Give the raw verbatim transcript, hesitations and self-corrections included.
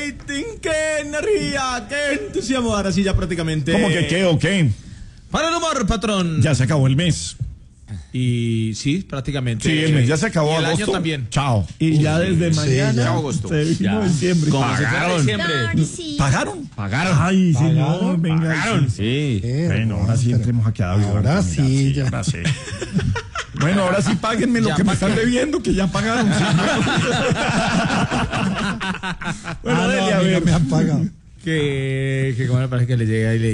rating, qué energía, qué entusiasmo. Ahora sí ya prácticamente. ¿Cómo que qué o qué? Para el humor, patrón. Ya se acabó el mes. Y sí, prácticamente. Sí, el mes ya se acabó. Y el agosto. año también. Chao. Y ya desde Sí, mañana ya agosto. se vino Ya. diciembre. Como si fuera diciembre. ¿Pagaron? Pagaron. Ay, señor, ¿Pagaron? venga. Pagaron. Sí. Eh, Bueno, ahora sí pero- entremos aquí a David. Ahora Mira, sí, ya. Ahora sí. Bueno, ahora sí páguenme lo Ya que me pa' están qué. debiendo, que ya pagaron. Sí. Bueno, Ah, no, dele, a a mí no ver. me han pagado. Que, que como me parece que le llega y le